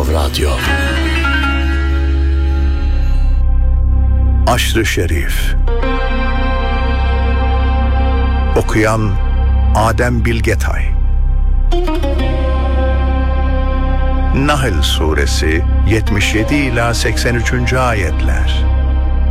Kral Radyo. Aşr-ı Şerif. Okuyan Adem Bilgetay. Nahl Suresi 77 ila 83. ayetler.